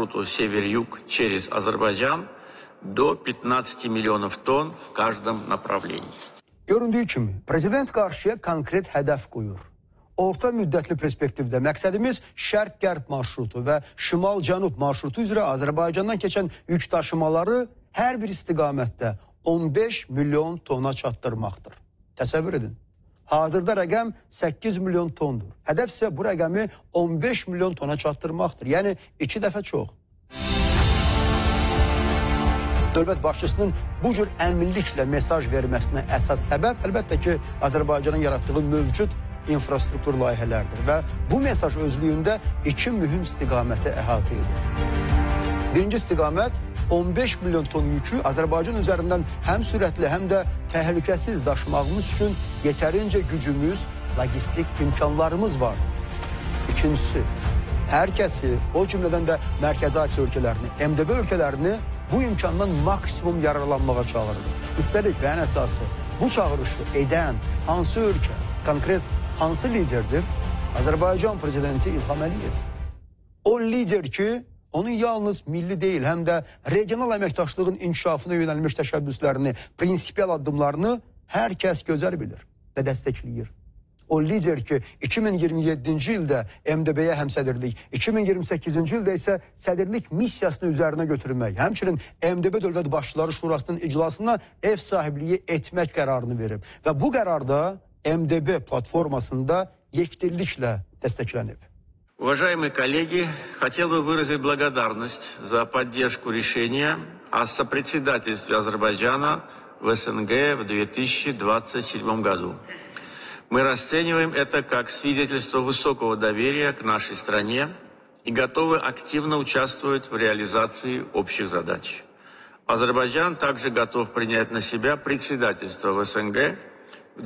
маршруту север-юг через Азербайджан до 15 миллионов тонн в каждом направлении. Göründüyü kimi, prezident qarşıya konkret hədəf qoyur. Orta müddətli perspektivdə məqsədimiz şərq-qərb marşrutu və şimal-cənub marşrutu üzrə Azərbaycandan keçən yük daşımaları hər bir istiqamətdə 15 milyon tona çatdırmaqdır. Təsəvvür edin. Hazırda rəqəm 8 milyon tondur. Hədəf isə bu rəqəmi 15 milyon tona çatdırmaqdır. Yəni 2 dəfə çox. Dövlət başçısının bu cür əminliklə mesaj verməsinə əsas səbəb əlbəttə ki, Azərbaycanın yaratdığı mövcud infrastruktur layihələrdir və bu mesaj özlüyündə 2 mühüm istiqaməti əhatə edir. Birinci istiqamət 15 milyon ton yükü Azərbaycan üzərindən həm sürətli, həm də təhlükəsiz daşımağımız üçün yetərincə gücümüz, logistik imkanlarımız var. İkincisi, hər kəsi, o cümlədən də Mərkəzi Asiya ölkələrini, MDB ölkələrini bu imkandan maksimum yararlanmağa çağırır. Üstəlik və ən əsası bu çağırışı edən hansı ölkə, konkret hansı liderdir? Azərbaycan prezidenti İlham Əliyev. O lider ki, onun yalnız milli deyil, həm də regional əməkdaşlığın inkişafına yönəlmiş təşəbbüslərini, prinsipial addımlarını hər kəs gözəl bilir və dəstəkləyir. O lider ki, 2027-ci ildə MDB-yə həmsədrlik, 2028-ci ildə isə sədrlik missiyasını üzərinə götürmək, həmçinin MDB Dövlət Başçıları Şurasının iclasına ev sahibliyi etmək qərarını verib. Və bu qərarda MDB platformasında yekdilliklə dəstəklənib. Уважаемые коллеги, хотел бы выразить благодарность за поддержку решения о сопредседательстве Азербайджана в СНГ в 2027 году. Мы расцениваем это как свидетельство высокого доверия к нашей стране и готовы активно участвовать в реализации общих задач. Азербайджан также готов принять на себя председательство в СНГ в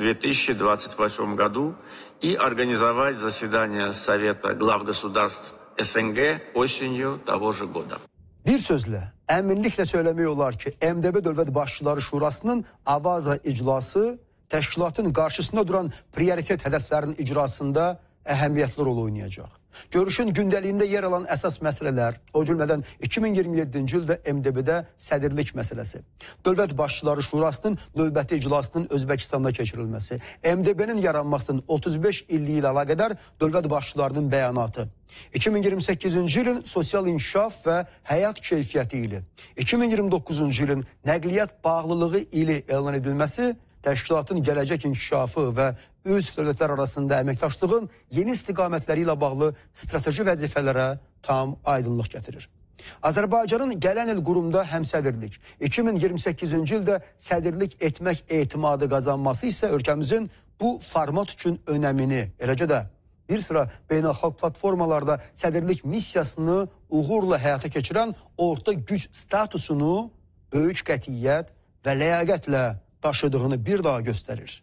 2028 году и организовать заседание Совета глав государств СНГ осенью того же года. Bir sözlə, əminliklə söyləmək olar ki, MDB Dövlət Başçıları Şurasının Avaza iclası təşkilatın qarşısında duran prioritet hədəflərin icrasında əhəmiyyətli rol oynayacaq. Görüşün gündəliyində yer alan əsas məsələlər, o cümlədən 2027-ci ildə MDB-də sədrlik məsələsi, Dövlət Başçıları Şurasının növbəti iclasının Özbəkistanda keçirilməsi, MDB-nin yaranmasının 35 illiyi ilə əlaqədar dövlət başçılarının bəyanatı, 2028-ci ilin sosial inkişaf və həyat keyfiyyəti ili, 2029-cu ilin nəqliyyat bağlılığı ili elan edilməsi, təşkilatın gələcək inkişafı və üzv dövlətlər arasında əməkdaşlığın yeni istiqamətləri ilə bağlı strateji vəzifələrə tam aydınlıq gətirir. Azərbaycanın gələn il qurumda həmsədrlik, 2028-ci ildə sədrlik etmək etimadı qazanması isə ölkəmizin bu format üçün önəmini, eləcə də bir sıra beynəlxalq platformalarda sədrlik missiyasını uğurla həyata keçirən orta güc statusunu böyük qətiyyət və ləyaqətlə daşıdığını bir daha göstərir.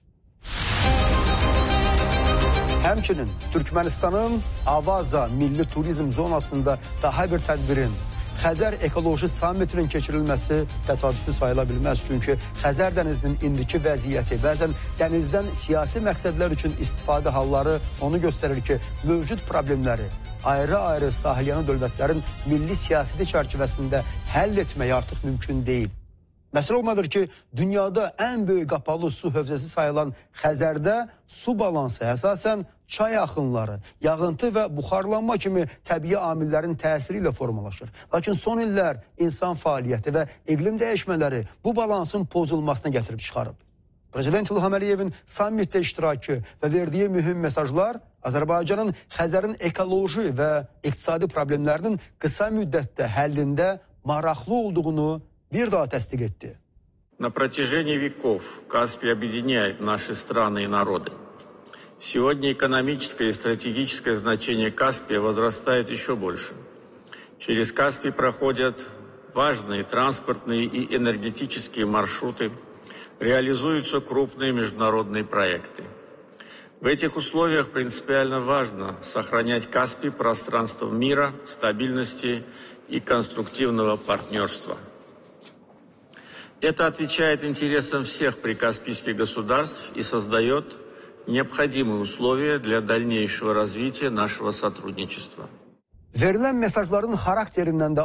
Həmçinin Türkmənistanın Avaza Milli Turizm Zonasında daha bir tədbirin, Xəzər Ekoloji Sammitinin keçirilməsi təsadüfi sayıla bilməz. Çünki Xəzər dənizinin indiki vəziyyəti, bəzən dənizdən siyasi məqsədlər üçün istifadə halları onu göstərir ki, mövcud problemləri ayrı-ayrı sahilyanı dövlətlərin milli siyasəti çərçivəsində həll etmək artıq mümkün deyil. Məsələ olmadır ki, dünyada ən böyük qapalı su hövzəsi sayılan Xəzərdə su balansı əsasən çay axınları, yağıntı və buxarlanma kimi təbii amillərin təsiri ilə formalaşır. Lakin son illər insan fəaliyyəti və iqlim dəyişmələri bu balansın pozulmasına gətirib çıxarıb. Prezident İlham Əliyevin sammitdə iştirakı və verdiyi mühüm mesajlar Azərbaycanın Xəzərin ekoloji və iqtisadi problemlərinin qısa müddətdə həllində maraqlı olduğunu bir daha təsdiq etdi. На протяжении веков Каспий объединяет наши страны и народы. Сегодня экономическое и стратегическое значение Каспия возрастает еще больше. Через Каспий проходят важные транспортные и энергетические маршруты, реализуются крупные международные проекты. В этих условиях принципиально важно сохранять Каспий пространством мира, стабильности и конструктивного партнерства. Это отвечает интересам всех прикаспийских государств и создает необходимые условия для дальнейшего развития нашего сотрудничества. Verilen mesajların xarakterindən də